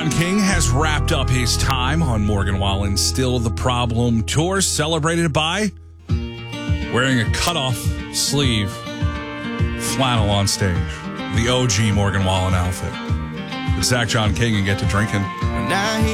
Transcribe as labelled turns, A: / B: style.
A: John King has wrapped up his time on Morgan Wallen's Still the Problem tour, celebrated by wearing a cutoff sleeve flannel on stage. The OG Morgan Wallen outfit. Zach John King and get to drinking.